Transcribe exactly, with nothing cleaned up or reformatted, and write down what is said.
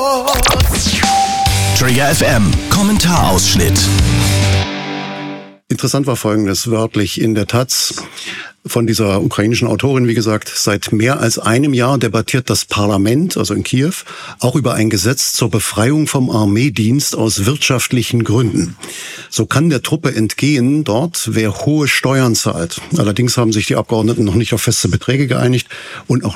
Trigger F M, Kommentarausschnitt. Interessant war Folgendes, wörtlich in der Taz von dieser ukrainischen Autorin, wie gesagt, seit mehr als einem Jahr debattiert das Parlament, also in Kiew, auch über ein Gesetz zur Befreiung vom Armeedienst aus wirtschaftlichen Gründen. So kann der Truppe entgehen dort, wer hohe Steuern zahlt. Allerdings haben sich die Abgeordneten noch nicht auf feste Beträge geeinigt und auch